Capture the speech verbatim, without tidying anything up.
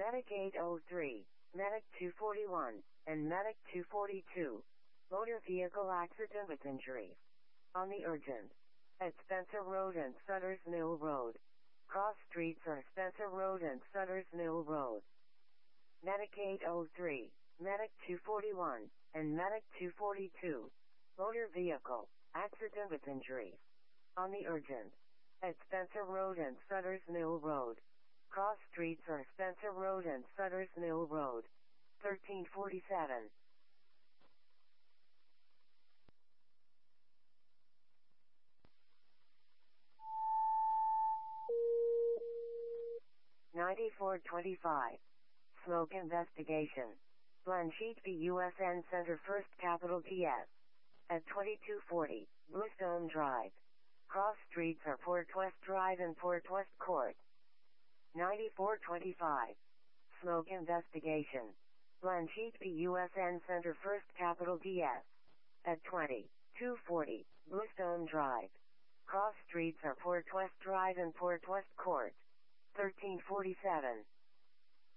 Medic eight oh three, Medic two forty-one, and Medic two forty-two. Motor vehicle accident with injury. On the urgent. At Spencer Road and Sutter's Mill Road. Cross streets are Spencer Road and Sutter's Mill Road. Medic eight oh three, Medic two forty-one, and Medic two forty-two. Motor vehicle accident with injury. On the urgent. At Spencer Road and Sutter's Mill Road. Cross streets are Spencer Road and Sutter's Mill Road. thirteen forty-seven. ninety-four twenty-five. Smoke investigation. Blanchette v. U S N Center First Capital T S. At twenty-two forty, Bluestone Drive. Cross streets are Port West Drive and Port West Court. ninety-four twenty-five. Smoke investigation. Blanchette v. U S N Center First Capital T S. At twenty-two forty, Bluestone Drive. Cross streets are Port West Drive and Port West Court. thirteen forty-seven.